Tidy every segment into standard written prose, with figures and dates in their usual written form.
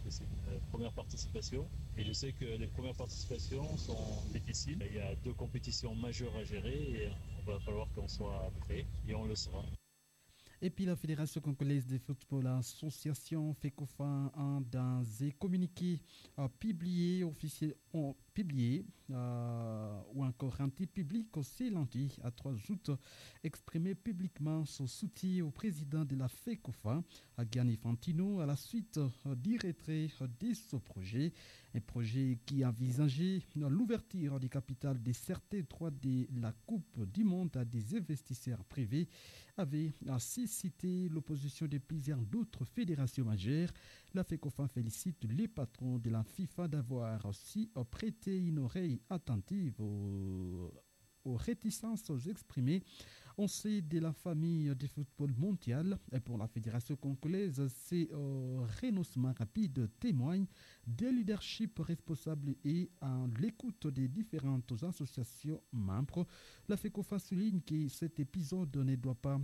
que c'est une première participation. Et je sais que les premières participations sont difficiles. Il y a 2 compétitions majeures à gérer et on va falloir qu'on soit prêt et on le sera. Et puis la Fédération congolaise de football, l'association FECOFA, dans un communiqué publié, ou encore rendu public ce lundi à 3 août, exprimé publiquement son soutien au président de la FECOFA, Gianni Infantino, à la suite du retrait de ce projet. Un projet qui envisageait l'ouverture du capital de certains droits de la Coupe du Monde à des investisseurs privés, avait suscité l'opposition de plusieurs d'autres fédérations majeures. La FECOFA félicite les patrons de la FIFA d'avoir aussi prêté une oreille attentive aux réticences exprimées. On sait de la famille du football mondial et pour la fédération congolaise, ces renoncements rapides témoignent des leaderships responsables et à l'écoute des différentes associations membres. La FECOFA souligne que cet épisode ne doit pas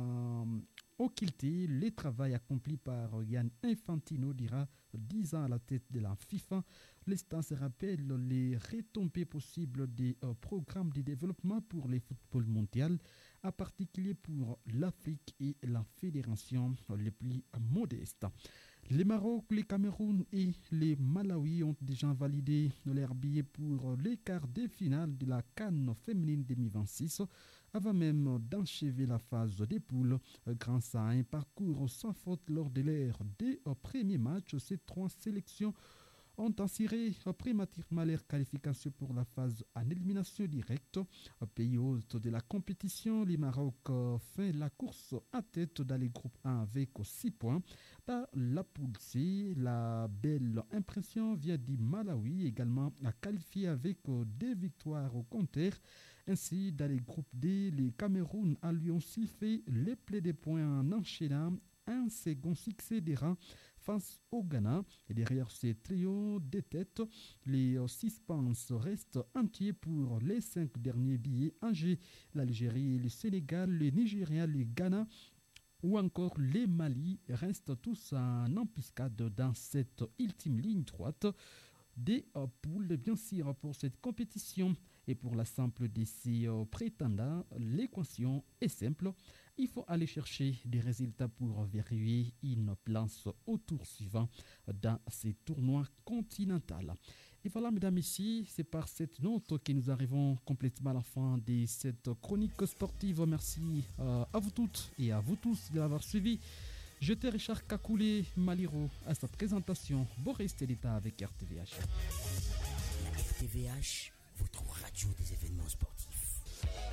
occulter le travail accompli par Yann Infantino, dira 10 ans à la tête de la FIFA. L'instance rappelle les retombées possibles des programmes de développement pour le football mondial, en particulier pour l'Afrique et la fédération les plus modestes. Les Maroc, les Cameroun et les Malawi ont déjà validé leur billet pour les quarts de finale de la CAN féminine 2026, avant même d'enchever la phase des poules. Grâce à un parcours sans faute lors de leur deux premiers matchs, ces 3 sélections ont assuré prématurément leur qualification pour la phase en élimination directe. Pays hôte de la compétition, le Maroc fait la course à tête dans les groupes 1 avec 6 points. Dans la poule C, la belle impression vient du Malawi, également à qualifier avec 2 victoires au compteur. Ainsi, dans les groupes D, le Cameroun a lui aussi fait les plaies des points en enchaînant un second succès des rangs face au Ghana. Et derrière ces trios de tête, les suspens restent entiers pour les 5 derniers billets en jeu. L'Algérie, le Sénégal, le Nigeria, le Ghana ou encore les Mali restent tous en embuscade dans cette ultime ligne droite des poules, bien sûr, pour cette compétition. Et pour la simple de ces prétendants, l'équation est simple. Il faut aller chercher des résultats pour verrouiller une place au tour suivant dans ces tournois continentaux. Et voilà, mesdames et messieurs, c'est par cette note que nous arrivons complètement à la fin de cette chronique sportive. Merci à vous toutes et à vous tous de l'avoir suivi. J'étais Richard Kakoulé Maliro à sa présentation. Boris Telita avec RTVH. La RTVH, votre radio des événements sportifs.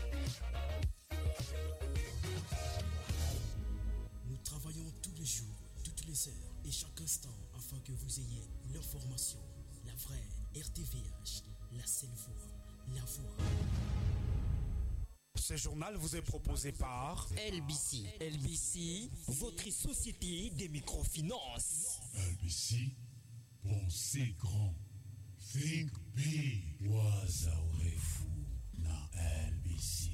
Nous travaillons tous les jours, toutes les heures et chaque instant afin que vous ayez l'information, la vraie RTVH, la seule voix, la voix. Ce journal vous est proposé par LBC. LBC, votre société des microfinances. LBC, pensez grand. Think big. Wazaourefu na LBC.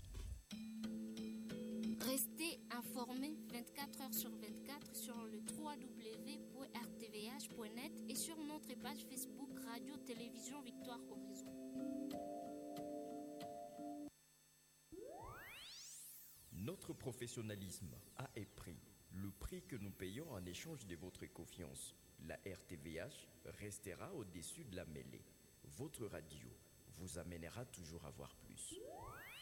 Restez informés 24 heures sur 24 sur le www.rtvh.net et sur notre page Facebook Radio Télévision Victoire Horizon. Notre professionnalisme a un prix, le prix que nous payons en échange de votre confiance. La RTVH restera au-dessus de la mêlée. Votre radio vous amènera toujours à voir plus.